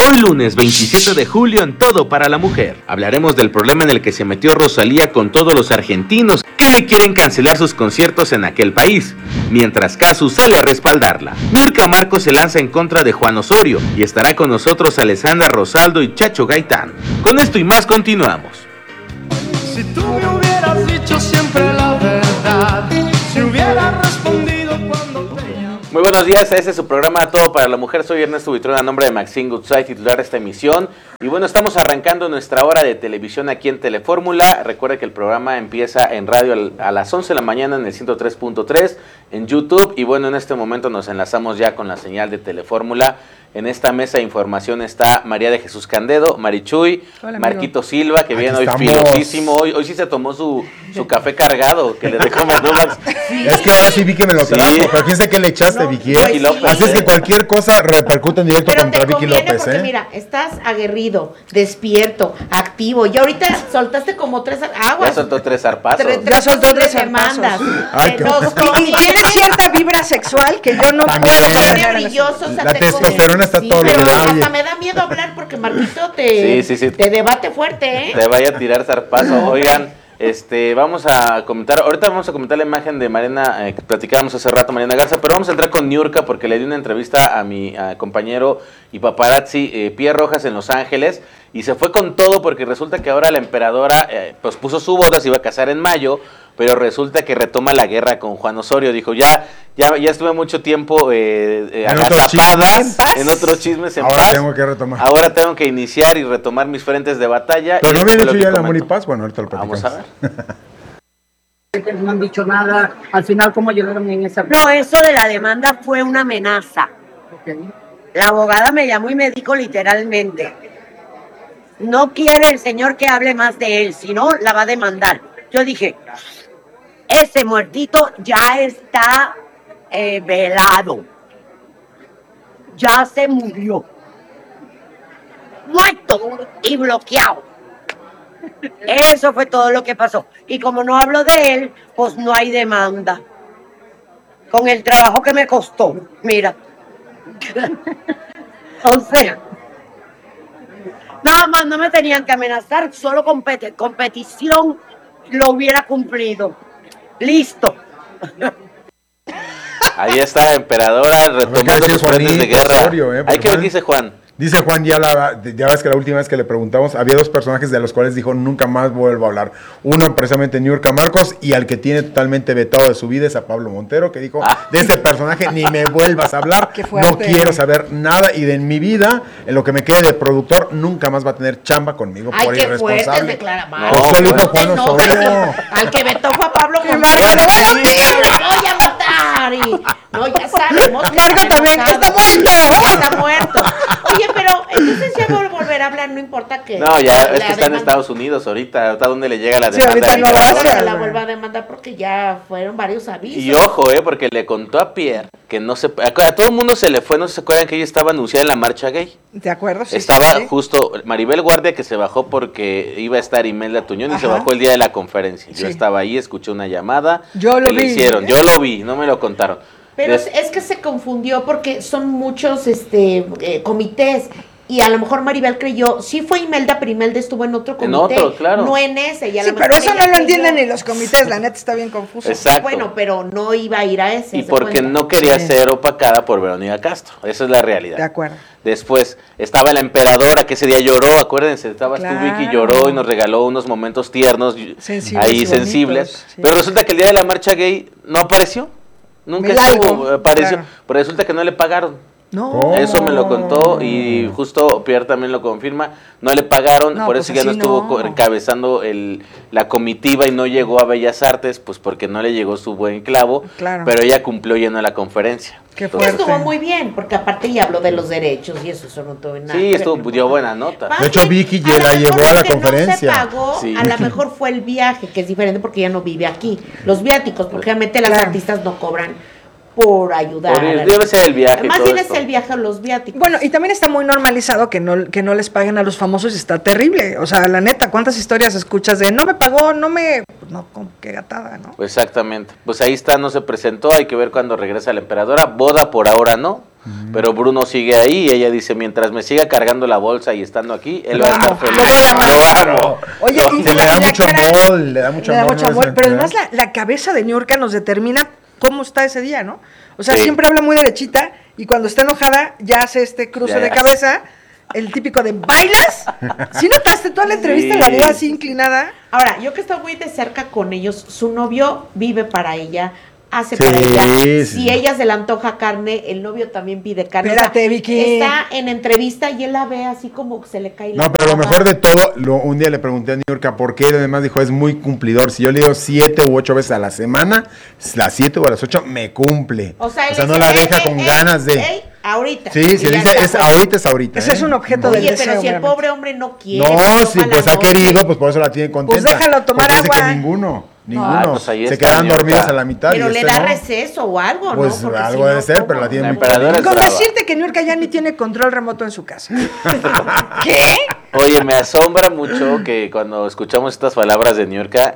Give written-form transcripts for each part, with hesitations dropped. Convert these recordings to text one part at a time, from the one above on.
Hoy lunes 27 de julio en Todo para la Mujer. Hablaremos del problema en el que se metió Rosalía con todos los argentinos que hoy quieren cancelar sus conciertos en aquel país, mientras Casu sale a respaldarla. Niurka Marcos se lanza en contra de Juan Osorio y estará con nosotros Alessandra Rosaldo y Chacho Gaitán. Con esto y más continuamos. Si tú me hubieras dicho siempre la verdad, si hubieras respondido cuando te llamé. Muy buenos días, este es su programa Todo para la Mujer. Soy Ernesto Buitrón, a nombre de Maxine Goodside, titular de esta emisión. Y bueno, estamos arrancando nuestra hora de televisión aquí en Telefórmula. Recuerde que el programa empieza en radio a las 11 de la mañana en el 103.3 en YouTube. Y bueno, en este momento nos enlazamos ya con la señal de Telefórmula. En esta mesa de información está María de Jesús Candedo, Marichuy, hola, Marquito Silva, que viene hoy estamos. filosísimo. Hoy sí se tomó su café cargado, que le dejó Manolax. Es que ahora sí vi que me lo trajo, pero quién sabe qué le echaste, Vicky. Vicky López, Así es que cualquier cosa repercute en directo Pero contra te Vicky conviene López, porque, ¿eh? mira, estás aguerrido, despierto, activo. Y ahorita soltaste como tres aguas. Ya soltó tres zarpazos. Ya soltó tres demandas. Ay, qué Nos Y tiene cierta vibra sexual que yo no También. puedo Tiene tener. brilloso, o sea, La testosterona está todo lo pero que da, hasta oye. me da miedo hablar porque Marquito te debate fuerte, ¿eh? Te vaya a tirar zarpazo. Oigan, vamos a comentar, ahorita vamos a comentar la imagen de Mariana, que platicábamos hace rato, Mariana Garza, pero vamos a entrar con Niurka porque le di una entrevista a mi compañero y paparazzi Pierre Rojas en Los Ángeles, y se fue con todo porque resulta que ahora la emperadora pues puso su boda, se iba a casar en mayo, pero resulta que retoma la guerra con Juan Osorio. Dijo, ya estuve mucho tiempo agazapada en otros chismes en Ahora paz. tengo que retomar. Ahora tengo que iniciar y retomar mis frentes de batalla. Pero no Y habían fue lo hecho que ya el amor y comentó. paz. Bueno, ahorita lo platicamos. Vamos a ver. No han dicho nada. Al final, ¿cómo llegaron en esa? No, eso de la demanda fue una amenaza. Ok. La abogada me llamó y me dijo literalmente, no quiere el señor que hable más de él, si no, la va a demandar. Yo dije, ese muertito ya está velado. Ya se murió. Muerto y bloqueado. Eso fue todo lo que pasó. Y como no hablo de él, pues no hay demanda. Con el trabajo que me costó, mira. O sea, nada más no me tenían que amenazar, solo competición lo hubiera cumplido. Listo. Ahí está la emperadora retomando sus frentes de guerra. Osorio, Hay que ver qué dice Juan. Dice Juan, ya ves que la última vez que le preguntamos, había dos personajes de los cuales dijo, nunca más vuelvo a hablar. Uno, precisamente, Niurka Marcos, y al que tiene totalmente vetado de su vida es a Pablo Montero, que dijo, de este personaje ni me vuelvas a hablar, Qué fuerte. no quiero saber nada, y de en mi vida, en lo que me quede de productor, nunca más va a tener chamba conmigo por Ay, qué fuerte irresponsable. declara. Eso lo dijo Juan No, Osorio. al que vetó fue a Pablo Montero. ¡Lo voy a matar! No, ya sabemos. que Marco está también, enojado. está muerto. Ya está muerto. Oye, pero entonces ya volver a hablar, no importa que. No, ya, es la que está en demanda- Estados Unidos ahorita. ¿A dónde le llega la Sí, demanda? ahorita no lo Ahora hace. que la vuelva a demandar porque ya fueron varios avisos. Y ojo, porque le contó a Pierre que no se... A todo el mundo se le fue, ¿no se acuerdan que ella estaba anunciada en la marcha gay? ¿De acuerdo? Sí, Estaba sí, sí. justo Maribel Guardia, que se bajó porque iba a estar Imelda Tuñón, y se Ajá. bajó el día de la conferencia. Yo Sí. estaba ahí, escuché una llamada. Yo lo que le vi, hicieron. ¿eh? Yo lo vi, no me lo contaron. Pero es que se confundió porque son muchos comités. Y a lo mejor Maribel creyó, sí fue Imelda, pero Imelda estuvo en otro En comité. otro, claro. No en ese. Y a lo Sí, mejor pero eso ella no lo creyó- entienden ni los comités, la neta está bien confuso. Exacto. Bueno, pero no iba a ir a ese. Y ¿se porque cuenta? no quería Sí. ser opacada por Verónica Castro. Esa es la realidad. De acuerdo. Después estaba la emperadora, que ese día lloró, acuérdense, estabas tú, Claro. Vicky, lloró y nos regaló unos momentos tiernos, Sensibles ahí y sensibles. bonitos, sí. Pero resulta que el día de la marcha gay no apareció. Nunca Milagro, estuvo, apareció. claro. Pero resulta que no le pagaron. No. ¿Cómo? Eso me lo contó y justo Pierre también lo confirma. No le pagaron, No, por pues eso ya no así estuvo no. encabezando la comitiva y no llegó a Bellas Artes, pues porque no le llegó su buen clavo. Claro. Pero ella cumplió yendo la conferencia. Qué Pues fuerte. estuvo muy bien, porque aparte ella habló de los derechos y eso no tuvo nada. Sí, que ver. dio buena nota. De hecho, Vicky A lo la mejor llevó a la lo que conferencia. No se pagó, Sí. a lo mejor fue el viaje, que es diferente porque ella no vive aquí. Los viáticos, porque obviamente las Claro. artistas no cobran por ayudar. Debe ser el viaje. Más todo bien esto. es el viaje a los viáticos. Bueno, y también está muy normalizado que no les paguen a los famosos, y está terrible. O sea, la neta, ¿cuántas historias escuchas de no me pagó, no, qué gatada, ¿no? Pues exactamente. Pues ahí está, no se presentó. Hay que ver cuándo regresa la emperadora. Boda por ahora no. Pero Bruno sigue ahí y ella dice, mientras me siga cargando la bolsa y estando aquí, él va a estar feliz. Lo amo. Oye, y Se le da la mucho cara- amor, le da mucho le da amor. mucho ¿no? amor, Esa pero entidad. además la cabeza de Niurka nos determina cómo está ese día, ¿no? O sea, Sí. siempre habla muy derechita y cuando está enojada ya hace este cruce Ya. de cabeza, el típico de ¿bailas? ¿Sí notaste toda la entrevista? Sí. La dio así inclinada. Ahora, yo que estoy muy de cerca con ellos, su novio vive para ella, hace Sí, para ella. sí. Si ella se le antoja carne, el novio también pide carne. Espérate, Vicky. Está en entrevista y él la ve así como que se le cae la No, pero lo baba. mejor de todo, un día le pregunté a Niurka por qué, y además dijo, es muy cumplidor. Si yo le digo 7 u 8 veces a la semana, las 7 o a las 8 me cumple. O sea, él no dice, la deja con ganas de... ahorita. Sí, si Y él ya dice, está, es pues. ahorita es ahorita. Ese es un objeto del Oye, deseo. pero si el obviamente. pobre hombre no quiere. No, pues, sí, toma pues la ha noche. querido, pues por eso la tiene contenta. Pues déjalo tomar Porque dice agua. que ninguno. pues ahí Se está, quedan Niurka. dormidos a la mitad. Pero y le este da no. receso o algo, Pues ¿no? Porque algo si debe no, ser, ¿cómo? pero la tiene La muy emperadora caliente. es Con brava. decirte que Niurka ya ni tiene control remoto en su casa. ¿Qué? Oye, me asombra mucho que cuando escuchamos estas palabras de Niurka,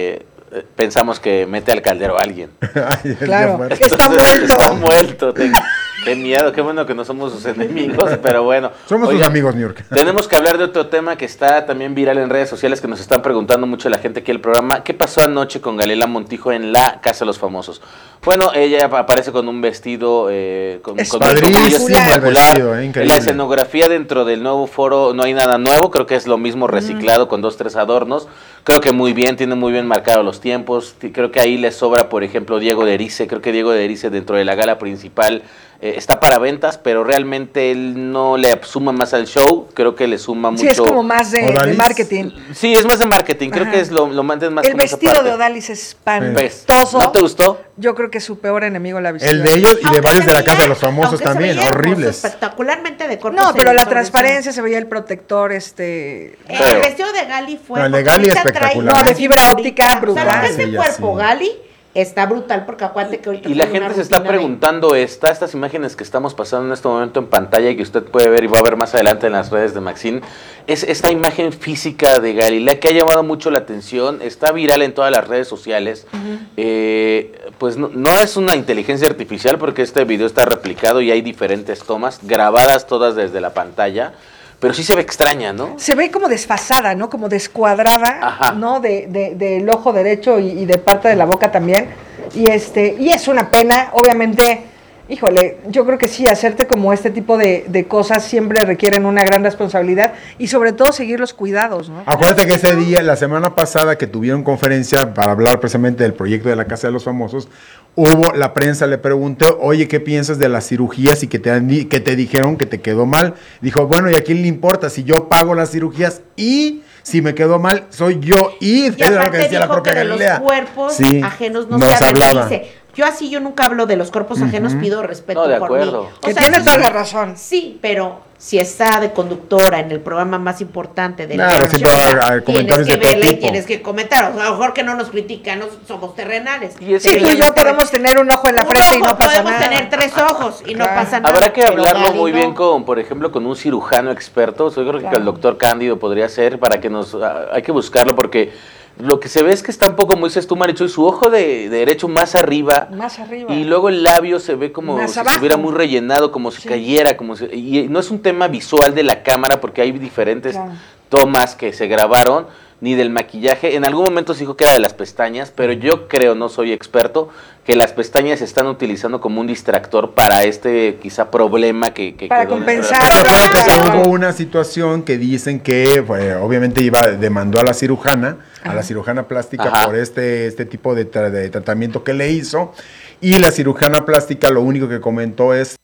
pensamos que mete al caldero a alguien. Ay, es Claro, de muerte. que está muerto. Está muerto. Qué miedo, qué bueno que no somos sus enemigos, pero bueno. Somos Oye, sus amigos, Niurka. Tenemos que hablar de otro tema que está también viral en redes sociales, que nos están preguntando mucho la gente aquí del programa. ¿Qué pasó anoche con Galila Montijo en la Casa de los Famosos? Bueno, ella aparece con un vestido con Es un padrísimo espectacular. el vestido, increíble. La escenografía dentro del nuevo foro no hay nada nuevo, creo que es lo mismo reciclado con 2, 3 adornos. Creo que muy bien, tiene muy bien marcados los tiempos. Creo que ahí le sobra, por ejemplo, Diego de Erice. Creo que Diego de Erice dentro de la gala principal está para ventas, pero realmente él no le suma más al show. Creo que le suma mucho. Sí, es como más de Odalis. marketing. Sí, es más de marketing. Creo Ajá. que es lo mantiene más El como esa vestido parte. de Odalis es ¿Ves? espantoso. ¿No te gustó? Yo creo que su peor enemigo la vistió. El de ellos y de Aunque varios se de la veía- Casa de los Famosos aunque se también, veía hermoso, horribles. espectacularmente de corto. No, pero la selector, transparencia, se veía el protector, El Feo. vestido de Gali fue. No, el de porque Gali ahorita trae espectacular. No, de una fibra óptica, cinturita. O sea, lo brutal. que es Sí, el ya cuerpo sí. Gali está brutal, porque acuérdate que ahorita Y la trae una gente se está rutina de- preguntando estas imágenes que estamos pasando en este momento en pantalla y que usted puede ver y va a ver más adelante en las redes de Maxine, es esta imagen física de Galilea que ha llamado mucho la atención, está viral en todas las redes sociales. Pues no es una inteligencia artificial porque este video está replicado y hay diferentes tomas grabadas todas desde la pantalla, pero sí se ve extraña, ¿no? Se ve como desfasada, ¿no? Como descuadrada, Ajá. ¿no? Del ojo derecho y de parte de la boca también. Y es una pena, obviamente, híjole, yo creo que sí, hacerte como este tipo de cosas siempre requieren una gran responsabilidad y sobre todo seguir los cuidados, ¿no? Acuérdate que ese día, la semana pasada que tuvieron conferencia para hablar precisamente del proyecto de la Casa de los Famosos, la prensa le preguntó, oye, ¿qué piensas de las cirugías y que te dijeron que te quedó mal? Dijo, bueno, ¿y a quién le importa si yo pago las cirugías y si me quedó mal soy yo? Y Y es lo que aparte decía la dijo que propia de los Galilea. cuerpos Sí, ajenos no no se se habla. hablaba. Dice, yo nunca hablo de los cuerpos ajenos, pido respeto No, de por acuerdo. mí. Que tiene eso toda sí, la razón. Sí, pero si está de conductora en el programa más importante del Claro, siempre va a haber comentarios tienes de que todo verle y tipo. tienes que comentar. O sea, a lo mejor que no nos critican, no somos terrenales. Y es Sí, que tú y yo podemos tener un ojo en la Un frente y ojo, no pasa podemos nada. tener 3 ojos y no Claro. pasa nada. Habrá que pero hablarlo Gali muy no. bien con, por ejemplo, con un cirujano experto. Yo creo que Claro. el doctor Cándido podría ser para que hay que buscarlo porque lo que se ve es que está un poco, como dices tú, Marichuy, su ojo de derecho más arriba. Más arriba. Y luego el labio se ve como Más si abajo. estuviera muy rellenado, como si Sí. cayera, y no es un tema visual de la cámara porque hay diferentes Claro. tomas que se grabaron, ni del maquillaje. En algún momento se dijo que era de las pestañas, pero yo creo, no soy experto, que las pestañas se están utilizando como un distractor para este quizá problema que Para quedó dentro de la compensar. pestaña. Pero acuérdate que Claro. hubo una situación que dicen que obviamente demandó a la cirujana plástica Ajá. por este tipo de tratamiento que le hizo, y la cirujana plástica lo único que comentó es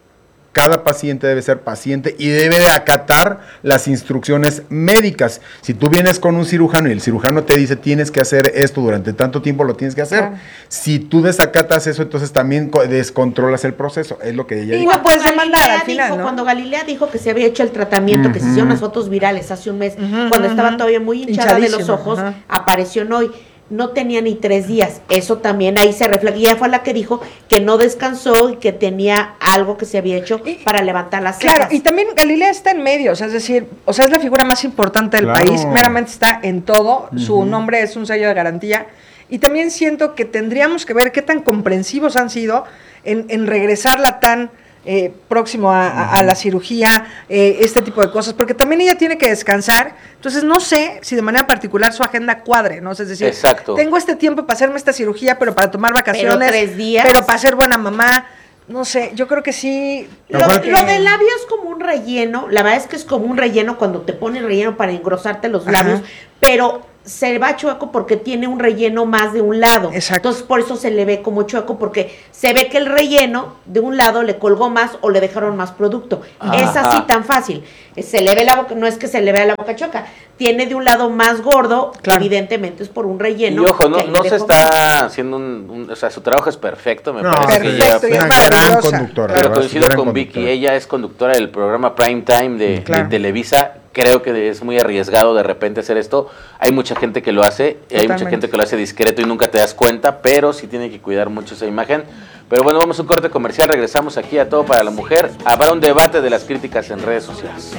cada paciente debe ser paciente y debe de acatar las instrucciones médicas. Si tú vienes con un cirujano y el cirujano te dice tienes que hacer esto durante tanto tiempo, lo tienes que hacer. Claro. Si tú desacatas eso, entonces también descontrolas el proceso. Es lo que ella Y dijo. no puedes Galilea demandar al final, dijo, ¿no? Cuando Galilea dijo que se había hecho el tratamiento, que se hicieron las fotos virales hace un mes, cuando estaba todavía muy hinchada de los Hinchadísima, ojos, ajá. apareció en hoy. no tenía ni 3 días. Eso también ahí se refleja. Y ella fue la que dijo que no descansó y que tenía algo que se había hecho para levantar las cejas. Claro, y también Galilea está en medio, o sea, es decir, o sea, es la figura más importante del Claro. país, meramente está en todo, su nombre es un sello de garantía, y también siento que tendríamos que ver qué tan comprensivos han sido en regresarla tan próximo a la cirugía, este tipo de cosas, porque también ella tiene que descansar, entonces no sé si de manera particular su agenda cuadre, ¿no? O sea, es decir, Exacto. tengo este tiempo para hacerme esta cirugía, pero para tomar vacaciones, Pero 3 días. pero para ser buena mamá, no sé, yo creo que sí. Lo Aparte- del labio es como un relleno, la verdad es que es como un relleno cuando te pones relleno para engrosarte los labios, pero se va chueco porque tiene un relleno más de un lado. Exacto. Entonces por eso se le ve como chueco, porque se ve que el relleno de un lado le colgó más o le dejaron más producto. Es así tan fácil. Se le ve la boca, no es que se le vea la boca chueca, tiene de un lado más gordo, Claro. evidentemente es por un Y relleno. ojo, no, que ahí no le se dejó más. está haciendo o sea, su trabajo es perfecto, me No, parece que perfecto, ella... y es una gran maravillosa. conductora. Pero la verdad, coincido gran con Vicky, conductora. ella es conductora del programa Prime Time de Claro. Televisa. Creo que es muy arriesgado de repente hacer esto. Hay mucha gente que lo hace, y hay mucha Totalmente. gente que lo hace discreto y nunca te das cuenta, pero sí tiene que cuidar mucho esa imagen. Pero bueno, vamos a un corte comercial, regresamos aquí a Todo para la Mujer. Habrá un debate de las críticas en redes sociales.